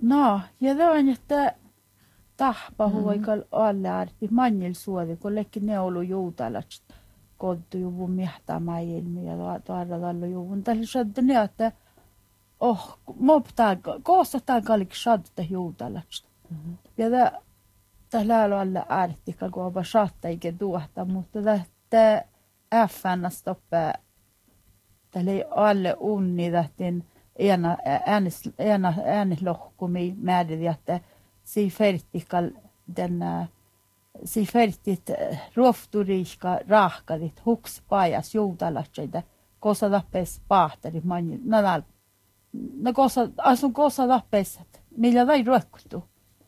No, ja tämä että tahpa huikal alle arti manjil suodi, kun lekki ne olu juutalat koddu juvun miehtää ilmi ja tuoda tallu juvun. Tällä shadda ne, että moptaa, koossa tämän kallik shadda juutalat. Ja tällä alle arti, kun on shadda eikä tuohta, mutta tämä FN stoppaa tällä alle unni tähtin ääneslohkumi määrin, että si fertikal si fertit rofturiska rahkadit huks pajas juutalatseita kosa tappes pahtari manni na kosa asun kosa tappes millä vai ruokkutu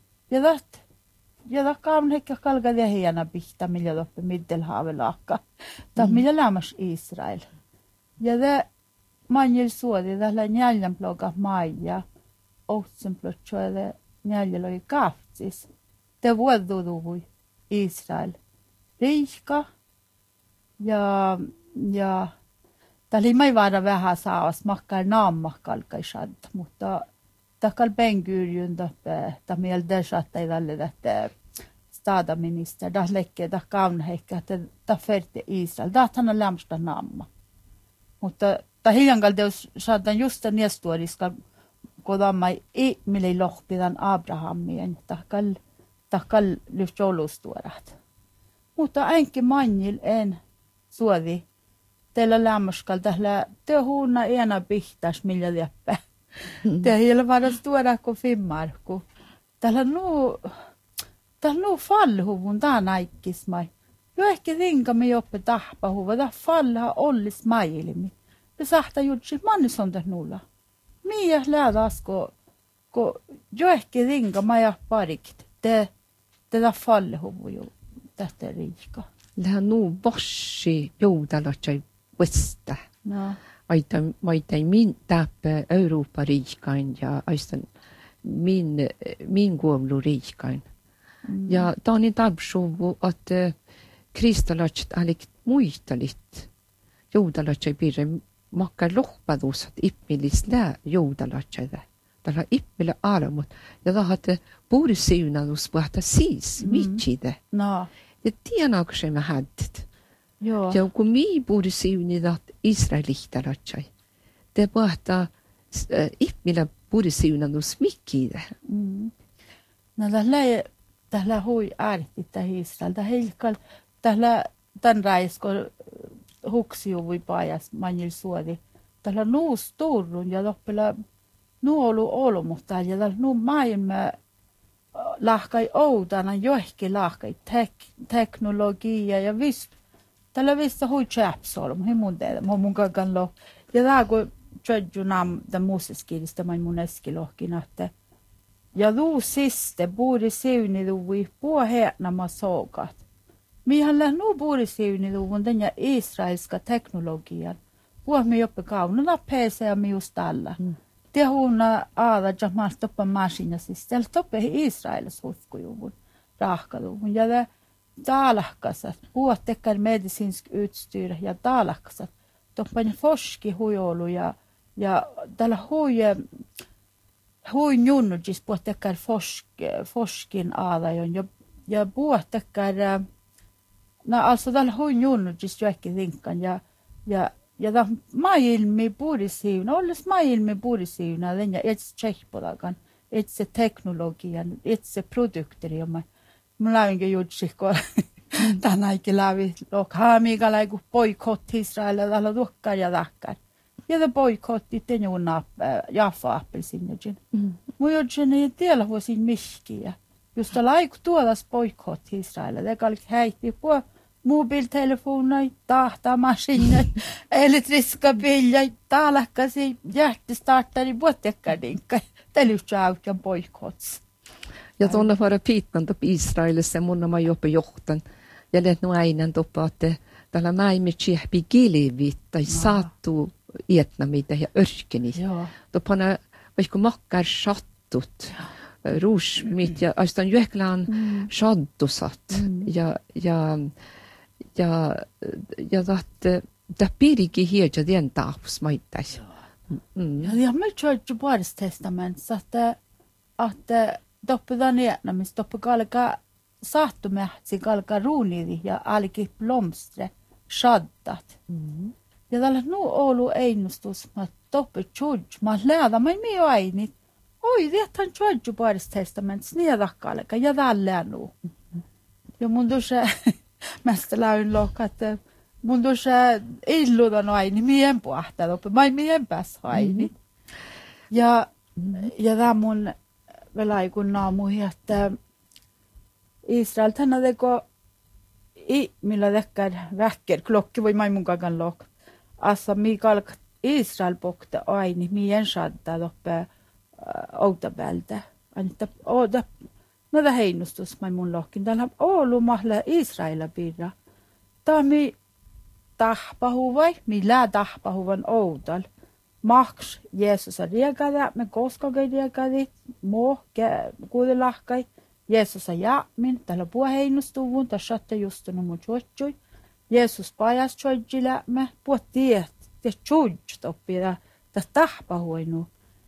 ja kaun hekka kalga hiena pihta millä tappe middelhavelakka ta millä lämmas Israel ja manjil suodi tällä njäljan ploga maija otsen plotsoide njäljellä oli kahtsis. Te vuoduduvui Israel. Riikka ja tällä ei vaada vähän saavas makkar naammakkalkai shad, mutta takal bengyrjyn ta mieltä shatta ei tälle että stadaminister da lekke da kaun hekka että ta ferte Israel. Da han lämsta naamma. Mutta ta hiljangal deus shaddan just den nestuoriska kodamai ei mille lohpidan Abrahamien takal lyftjolustuorat. Mutta ainakin manjil en suodi. Teillä lämmöskal tällä tehuuna ena pihtas millä lieppä. Teillä varas tuoda kuin fimmarku. Tällä nuu fallhuvun tää aikismai. Jo ehkä rinkamme joppe tahpahuva. Tää fallha ollis mailimi. Ja sahta jutsi mannisonta nulla. Mie lädas ko jo ehkä ringa maja parikit. Tätä fallehuvu jo tästä riikka. Lähän nuu bossi joudalatsai vesta. No. Aitai min täppä Euroopa riikkain ja aistan min kuovlu riikkain. Ja tani tabsuvu, että kristalatset alik muistalit joudalatsai piirre makka lohpadusat ippilis lää joudalatsai. Tällä ippille armut ja tahat puhdisiunadus puhta siis mitchide. No. Ja tiedätkö mä hädit? Joo. Ja kun mi puhdisiunidat Israelihtaratjai, te puhta ippille puhdisiunadus mikkide. No tällä hui äärti tähän Israel. Tällä tämän räisko huksiuvui pajas manjil suodi. Tällä nuus turrun ja loppilla nuolu olmusta ja nu maailma lahkai outana johonkin lahkai teknologia ja vis tällä vissa hui chapsolm himun tehdä mun kakan lo ja tää kun tjöjunam the muusiskilista mun eskilohkin että ja du siste borde siuni du på härna masokat mihän nu borde siuni du den ja israelska teknologian puhumme joppe kaunana PC ja miust alla Tehuna aada jamal toppa masinasista. Siellä toppe Israelissa huskujuvun rahkaluvun. Ja taalahkasat, puhutekkaan medisinsk utstyr ja taalahkasat. Toppan forski huijolu ja tällä hui njunnutis puhutekkaan forskin aada. Ja puhutekkaan, also tällä hui njunnutis jokin rinkan ja tämä maailmi puhdisiuna, olles maailmi puhdisiuna, ja etsi tsehpodakan, etsi teknologian, etsi produkteri. Mä lävinkin jutsi, kun tämän aikin lävi, haamiikalla kun boikotti Israelilla, täällä tuokkar ja takkar. Ja tämä boikotti tenjuna Jaffa-appelsinjin. Mun jutsin ei tiedä vuosin miskiä. Just tällä kun tuodas boikotti Israelilla, tämä oli häitti puhua. Mobiltelefoner, datamaskiner, elektriska bilar, talakasi, hjärtstartare, båtäckardinka. Det lyfter ut en bojkott. Ja tuonne vara piitnan top Israelissa mun mä jopa johtan. Ja let nu aina topa että tällä mäimme tsihpi kilivit tai saattu Vietnamita ja örkeni. Topana vaikka makkar sattut. Ruus mit ja aistan Jöklan shadtusat ja det pirki hiedja den taps maittais. Ja me church boards testament så att että toppudan ietnamis, toppu kalka saattumähtsi kalka ruuniri ja alki blomstre shaddat. Ja tällä Oulu ennustus, että toppu tjudj, mä lähdä, mä ei ainit. Oi, riettan tjudju paris testament, sniedakkalka, ja tällä nu. Ja mun tuossa, mästä läyn lokka, että mun tuossa illudan aini, mien puhtaa toppu, mä ei mien pääs aini. Ja tämä mun velaikun naamuhi, että Israel tänä teko millä tekkär väkker klokki voi mai mun kakan lok. Assa mi kalk Israel pokta aini mien shadda toppe outabältä. Anita oda no da heinustus mai mun lokkin. Täällä Oulu mahla Israela pirra. Tää mi tahpahuvai, mi lää tahpahuvan oudal. Maks Jeesusa riekada, me koskogai riekadit, kuudelahkai. Jeesusa jäämin, täällä puheinustuvun, tää shatta justunu mun tjuotsui. Jeesus pajas tjuotsi lämmä, puhut tiet, te tjuotsi toppi, tää tahpahuinu.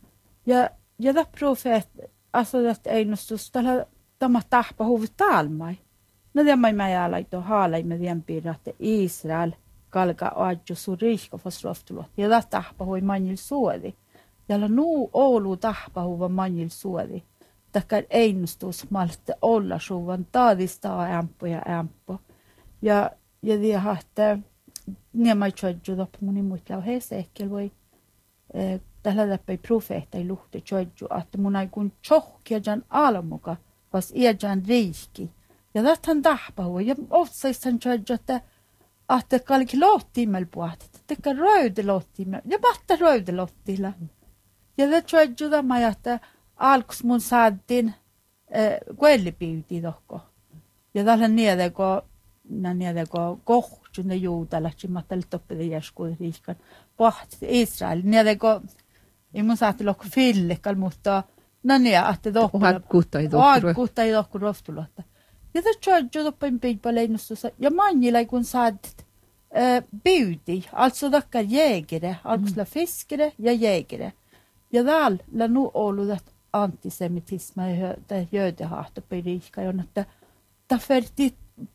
Ja tää profeet, asodat einustus, täällä tämä tahpahuvi talmai. No tämä mä jäälaitu haalai me vien piirra, että Israel kalka aadju su riikko fosroftulot. Ja tää tahpahui manjil suodi. Ja nuu Oulu tahpahuva manjil suodi. Takkar ennustus malta olla suvan taadista ämpö ja ämpö. Ja det että nämä tjodju doppi muni muitlau hesekkel voi tällä läpi profeetta ei luhti tjodju, että mun ei kun tjohkiajan almuka, vas iäjan riikki. Ja tähän tahpahui. Ja otsaisan tjodju, että kalki lohtiimel puhti, että röyde lohtiimel, ja mahta röyde lohtilla. Ja det tjodju tämä, että alkus mun saatiin kuellipiyti tohko. Ja tällä niedeko kohtu ne juutala, että toppede jäskuun riikan. Pohti Israel, niedeko, ei mun saati lohko fillekal, mutta no niin, että tohko. Oakkuutta ei tohko rohtulotta. Ja tässä tjodju toppain piipaleinnustussa, ja manjilla kun saatit pyyti, alltså takkar jägere, alkusla fiskere ja jägere. Ja täällä nu ollut, että antisemitisma ja jöödehahto piriikka, että tämä ferti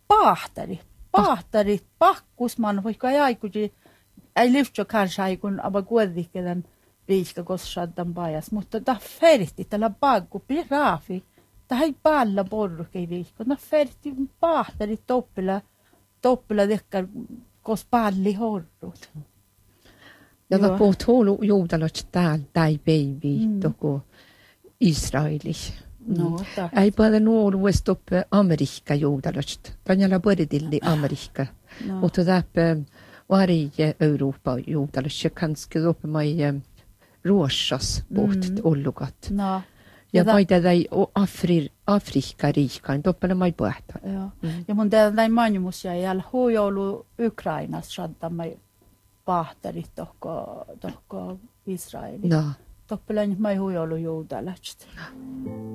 pahtari, pakkusman, vaikka ei lyhtsä kanssa aikun, aber kuitenkin riikka, koska saadaan pajas, mutta tämä ferti, tällä pakku, piraafi, tämä ei palla porruke riikka, tämä ferti pahtari toppila tekkar, koska palli horrut. Ja tämä puhut huolu juutalot täällä, tai baby, toko Israeli. No, ei paljon nuoruus toppe Amerikka juutalot. Tänjällä puhutilli Amerikka. Mutta tämä vari Eurooppa juutalot, ja kanske toppe mai ruossas puhut ollukat. No. Ja mai tätä Afrikka riikkaan, toppe mai puhta. Ja mun tätä manjumus ja jäl huijoulu Ukrainas shadtamai pahtarit tohko Israeli. No. Toppelani mai huijoulu juutalot.